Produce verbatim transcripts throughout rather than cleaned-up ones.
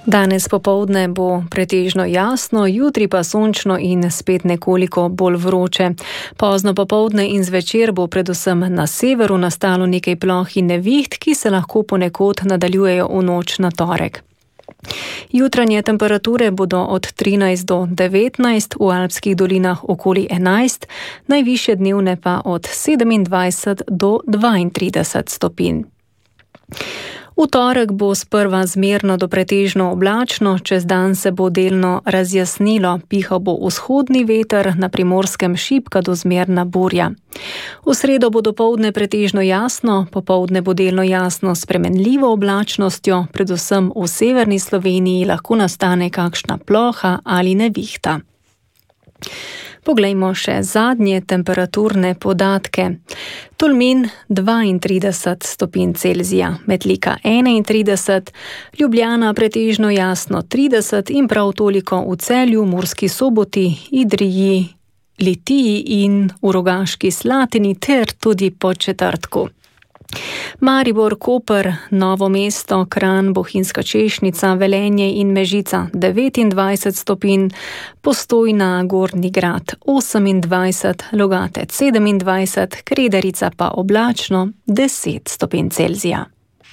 Danes popoldne bo pretežno jasno, jutri pa sončno in spet nekoliko bolj vroče. Pozno popoldne in zvečer bo predvsem na severu nastalo nekaj ploh in neviht, ki se lahko ponekod nadaljujejo v noč na torek. Jutranje temperature bodo od trinajst do devetnajst, v alpskih dolinah okoli enajst, najvišje dnevne pa od sedemindvajset do dvaintrideset stopinj. V torek bo sprva zmerno do pretežno oblačno, čez dan se bo delno razjasnilo, pihal bo vzhodni veter, na Primorskem šibka do zmerna burja. V sredo bo dopoldne pretežno jasno, popoldne bo delno jasno s spremenljivo oblačnostjo, predvsem v severni Sloveniji lahko nastane kakšna ploha ali nevihta. Poglejmo še zadnje temperaturne podatke. Tolmin dvaintrideset stopinj Celzija, Metlika enaintrideset, Ljubljana pretežno jasno trideset in prav toliko v Celju, Murski Soboti, Idriji, Litiji in v Rogaški Slatini ter tudi po četrtku. Maribor, Koper, Novo mesto, Kranj, Bohinjska Češnica, Velenje in Mežica devetindvajset stopinj, Postojna, Gornji Grad osemindvajset, Logatec sedemindvajset, Kredarica pa oblačno deset stopinj Celzija.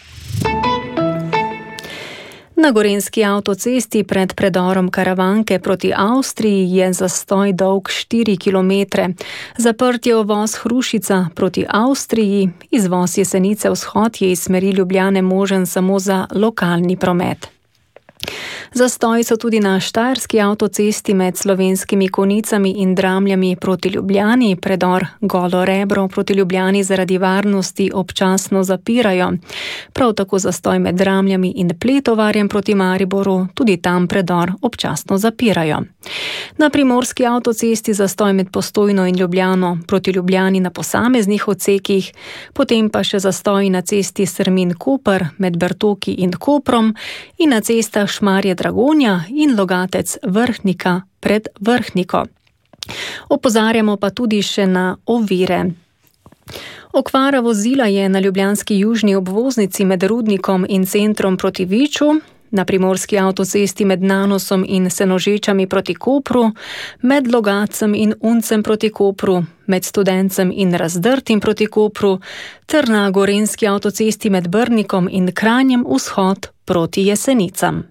Na gorenjski avtocesti pred predorom Karavanke proti Avstriji je zastoj dolg štiri kilometre. Zaprt je uvoz Hrušica proti Avstriji, izvoz Jesenice vzhod je iz smeri Ljubljane možen samo za lokalni promet. Zastoji so tudi na štajerski avtocesti med Slovenskimi Konicami in Dramljami proti Ljubljani, predor Golo Rebro proti Ljubljani zaradi varnosti občasno zapirajo. Prav tako zastoj med Dramljami in Pletovarjem proti Mariboru, tudi tam predor občasno zapirajo. Na primorski avtocesti zastoj med Postojno in Ljubljano proti Ljubljani na posameznih odsekih, potem pa še zastoj na cesti Strmin-Koper med Bertoki in Koprom in na cestah Šmarje Dragonja in Logatec Vrhnika pred Vrhniko. Opozarjamo pa tudi še na ovire. Okvara vozila je na ljubljanski južni obvoznici med Rudnikom in centrom proti Viču, na primorski avtocesti med Nanosom in Senožečami proti Kopru, med Logatcem in Uncem proti Kopru, med Studencem in Razdrtim proti Kopru, ter na gorenjski avtocesti med Brnikom in Kranjem vzhod proti Jesenicam.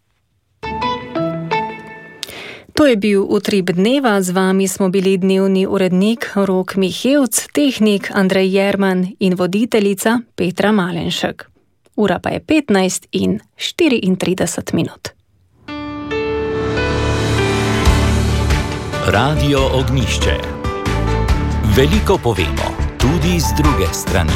To je bil Utrip dneva, z vami smo bili dnevni urednik Rok Mihevc, tehnik Andrej Jerman in voditeljica Petra Malenšek. Ura pa je petnajst in štiriintrideset minut. Radio Ognjišče. Veliko povemo, tudi z druge strani.